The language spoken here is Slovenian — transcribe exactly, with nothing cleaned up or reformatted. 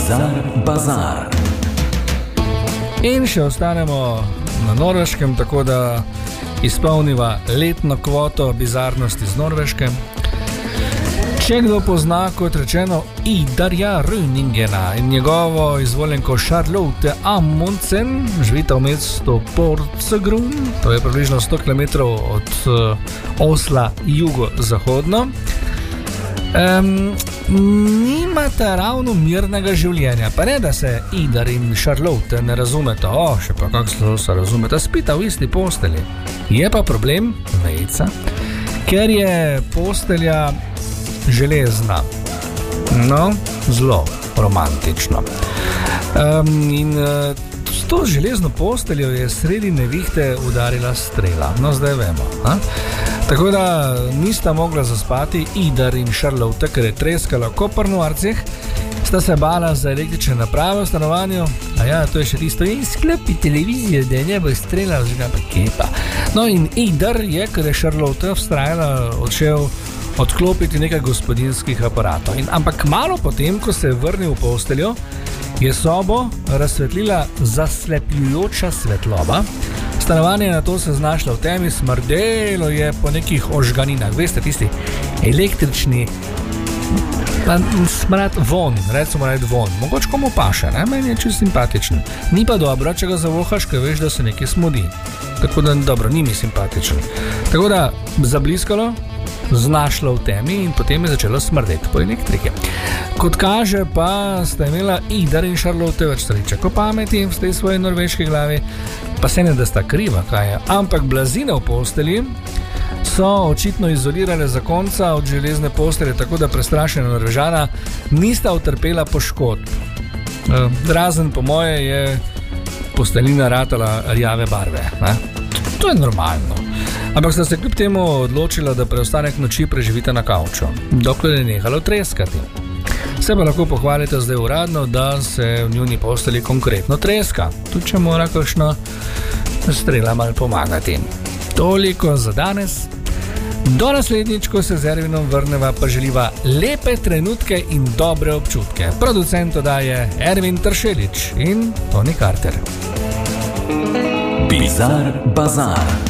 Bizar Bazar. In še ostanemo na Norveškem, tako da izpolniva letno kvoto bizarnosti z Norveške. Če kdo pozna, kot rečeno, Idarja Röningena in njegovo izvoljenko Charlotte Amundsen, živita v mestu Porsgrunn, to je približno sto kilometrov od uh, Osla jugozahodno. Um, nimata ravno mirnega življenja, pa ne da se Idar in Charlotte ne razumeta, o, še pa kako se razumeta, spita v isti posteli. Je pa problem, vejica, ker je postelja železna, no, zelo romantično. Um, in uh, s to železno posteljo je sredi nevihte udarila strela, no zdaj vemo, a? Tako da nista mogla zaspati Idar in Charlotte, ker je treskala v koprnuarcih, sta se bala za električne naprave v stanovanju, a ja, to je še tisto, in sklopi televizijo, da ne bo strela oziroma pa kepa. No in Idar je, ker je Charlotte vztrajala, odšel odklopiti nekaj gospodinskih aparatov. In, ampak malo potem, ko se je vrnil v posteljo, je sobo razsvetlila zaslepljujoča svetloba. Stanovanje na to se znašlo v temi, smrdelo je po nekih ožganinah. Veste, tisti električni smrad von, recimo reči von. Mogoče komu paše, ne? Meni je čisto simpatičen. Ni pa dobro, če ga zavohaš, ker veš, da se nekaj smodi. Tako da, dobro, ni mi simpatičen. Tako da, zabliskalo, znašlo v temi in potem je začelo smrdeti po elektrike. Kot kaže pa sta imela Idar in Charlotte več sreče ko pameti v tej svoji norveški glavi, pa se ne da sta kriva, kaj je. Ampak blazine v postelji so očitno izolirale zakonca od železne postelje, tako da prestrašena Norvežana nista utrpela poškodb. Razen po moje je posteljina ratala rjave barve, ne? To je normalno. Ampak sta se kljub temu odločila, da preostanek noči preživita na kavču, dokler je nehalo treskati. Se pa lahko pohvalite zdaj uradno, da se v njuni postelji konkretno treska, tudi če mora kakšna strela malo pomagati. Toliko za danes. Do naslednjič, ko se z Ervinom vrneva, pa želiva lepe trenutke in dobre občutke. Producent oddaje Ervin Tršelič in Toni Karter. Bizar Bazar.